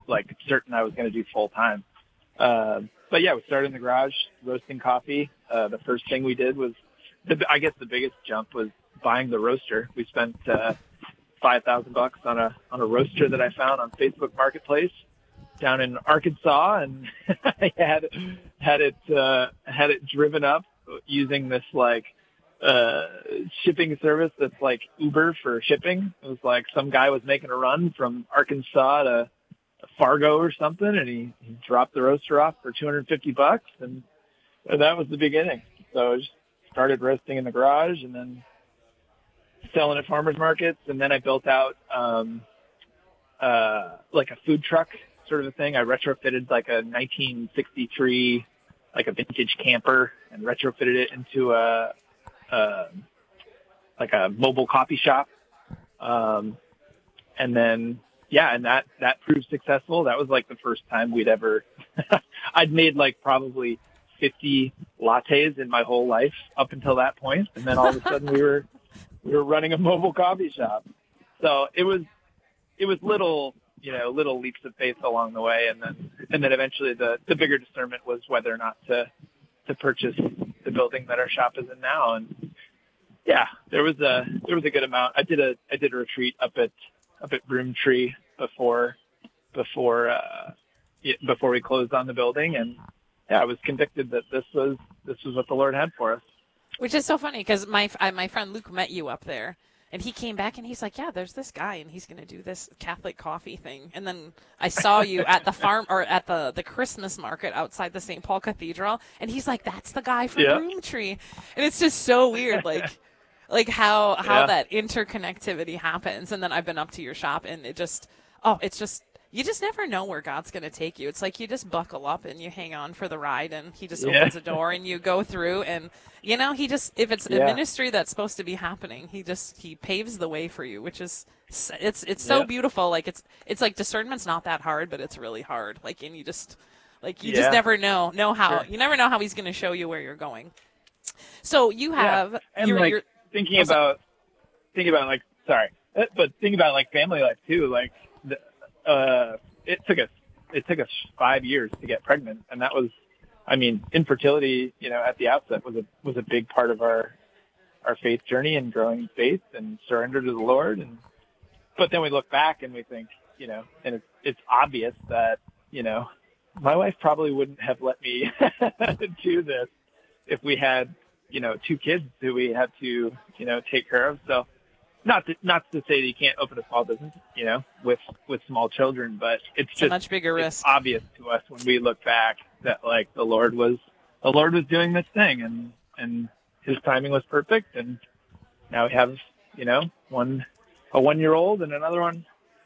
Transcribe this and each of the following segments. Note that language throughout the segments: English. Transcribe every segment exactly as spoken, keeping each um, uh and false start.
like certain I was going to do full time. Uh, but yeah, we started in the garage roasting coffee. Uh, the first thing we did was, the, I guess the biggest jump was buying the roaster. We spent, uh, five thousand bucks on a, on a roaster that I found on Facebook Marketplace down in Arkansas, and I had, had it, uh, had it driven up using this like, uh, shipping service that's like Uber for shipping. It was like some guy was making a run from Arkansas to Fargo or something, and he, he dropped the roaster off for two hundred fifty bucks, and that was the beginning. So I just started roasting in the garage and then selling at farmers markets, and then I built out um uh like a food truck sort of a thing. I retrofitted like a nineteen sixty-three, like a vintage camper, and retrofitted it into a, a like a mobile coffee shop. Um, and then, yeah, and that, that proved successful. That was like the first time we'd ever, I'd made like probably fifty lattes in my whole life up until that point. And then all of a sudden we were, we were running a mobile coffee shop. So it was, it was little, you know, little leaps of faith along the way. And then, and then eventually the, the bigger discernment was whether or not to, to purchase the building that our shop is in now. And yeah, there was a, there was a good amount. I did a, I did a retreat up at, up at Broomtree before, before, uh, before we closed on the building. And yeah, I was convicted that this was, this was what the Lord had for us. Which is so funny because my, I, my friend Luke met you up there. And he came back and he's like, yeah, there's this guy and he's going to do this Catholic coffee thing. And then I saw you at the farm or at the, the Christmas market outside the Saint Paul Cathedral. And he's like, that's the guy from yeah. Broomtree. And it's just so weird, like, like how, how yeah. that interconnectivity happens. And then I've been up to your shop and it just, oh, it's just, you just never know where God's going to take you. It's like you just buckle up and you hang on for the ride and he just yeah. opens a door and you go through and, you know, he just, if it's yeah. a ministry that's supposed to be happening, he just, he paves the way for you, which is, it's, it's so yeah. beautiful. Like it's, it's like discernment's not that hard, but it's really hard. Like, and you just, like, you yeah. just never know, know how, sure. you never know how he's going to show you where you're going. So you have, yeah. and you're, like you're, thinking also, about, thinking about like, sorry, but thinking about like family life too, like, the, uh, it took us, it took us five years to get pregnant. And that was, I mean, infertility, you know, at the outset was a, was a big part of our, our faith journey and growing faith and surrender to the Lord. And, but then we look back and we think, you know, and it's, it's obvious that, you know, my wife probably wouldn't have let me do this if we had, you know, two kids who we had to, you know, take care of. So, Not to, not to say that you can't open a small business, you know, with, with small children, but it's, it's just a much bigger it's risk. obvious to us when we look back that like the Lord was, the Lord was doing this thing and, and his timing was perfect. And now we have, you know, one, a one year old and another one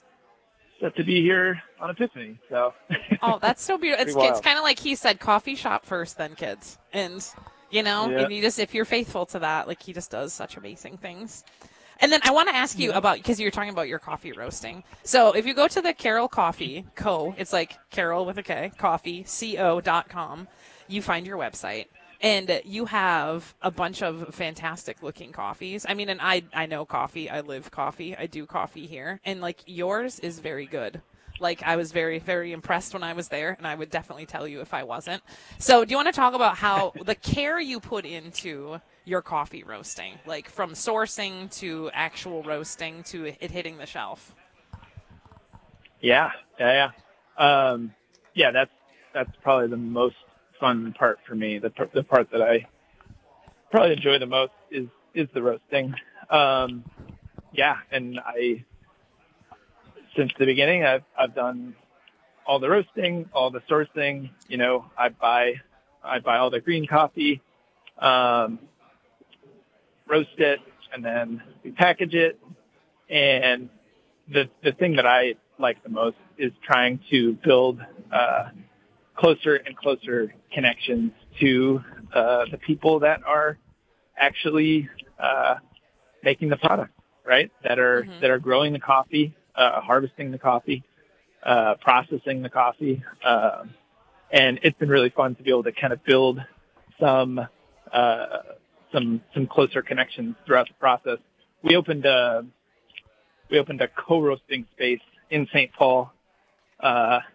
set to be here on Epiphany. So. Oh, that's so beautiful. It's, it's kind of like he said, coffee shop first, then kids. And, you know, yeah. and you just, if you're faithful to that, like he just does such amazing things. And then I want to ask you yeah. about, because you were talking about your coffee roasting. So if you go to the Carol Coffee Co., it's like Carol with a K, coffee, C O dot com, you find your website. And you have a bunch of fantastic looking coffees. I mean, and I, I know coffee. I live coffee. I do coffee here. And like yours is very good. Like I was very, very impressed when I was there, and I would definitely tell you if I wasn't. So do you want to talk about how the care you put into your coffee roasting, like from sourcing to actual roasting to it hitting the shelf? Yeah, yeah, yeah. Um, yeah, that's, that's probably the most fun part for me. The, the part that I probably enjoy the most is, is the roasting. Um, yeah. And I, since the beginning, I've, I've done all the roasting, all the sourcing, you know, I buy, I buy all the green coffee, um, roast it, and then we package it. And the the thing that I like the most is trying to build uh, closer and closer connections to uh, the people that are actually uh, making the product, right? That are mm-hmm. that are growing the coffee, uh, harvesting the coffee, uh, processing the coffee, uh, and it's been really fun to be able to kind of build some. Uh, some some closer connections throughout the process. We opened a we opened a co-roasting space in Saint Paul uh